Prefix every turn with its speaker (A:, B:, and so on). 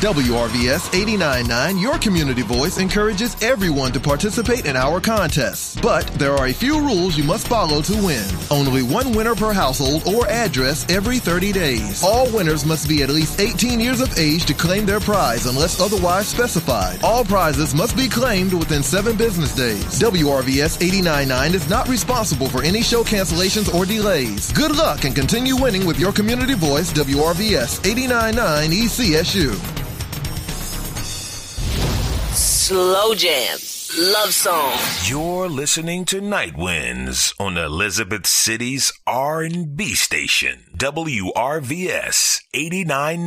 A: WRVS 89.9, your community voice, encourages everyone to participate in our contests. But there are a few rules you must follow to win. Only one winner per household or address every 30 days. All winners must be at least 18 years of age to claim their prize unless otherwise specified. All prizes must be claimed within 7 business days. WRVS 89.9 is not responsible for any show cancellations or delays. Good luck and continue winning with your community voice, WRVS 89.9 ECSU.
B: Slow jams, love songs.
C: You're listening to Night Winds on Elizabeth City's R&B station, WRVS 89.9.